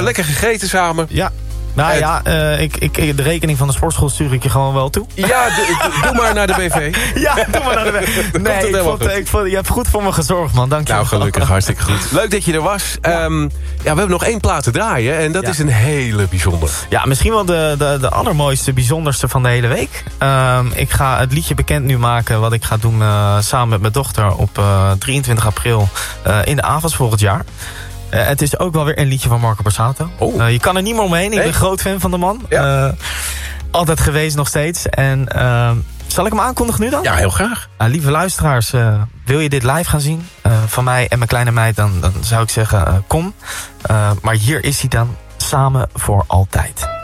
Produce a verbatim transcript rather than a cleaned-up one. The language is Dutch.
lekker gegeten samen. Ja. Nou en... ja, uh, ik, ik, de rekening van de sportschool stuur ik je gewoon wel toe. Ja, doe, doe maar naar de B V. Ja, doe maar naar de B V. Nee, ik vond, ik vond, je hebt goed voor me gezorgd, man. Dank je Nou, wel. gelukkig, hartstikke goed. Leuk dat je er was. Ja, um, ja we hebben nog één plaat te draaien. En dat ja. is een hele bijzondere. Ja, misschien wel de, de, de allermooiste, bijzonderste van de hele week. Um, ik ga het liedje bekend nu maken wat ik ga doen uh, samen met mijn dochter op uh, drieëntwintig april uh, in de avonds volgend jaar. Uh, het is ook wel weer een liedje van Marco Borsato. Oh. Uh, je kan er niet meer omheen. Ik nee? ben groot fan van de man. Ja. Uh, altijd geweest, nog steeds. En uh, zal ik hem aankondigen nu dan? Ja, heel graag. Uh, lieve luisteraars, uh, wil je dit live gaan zien? Uh, van mij en mijn kleine meid, dan, dan zou ik zeggen, uh, kom. Uh, maar hier is hij dan, Samen voor altijd.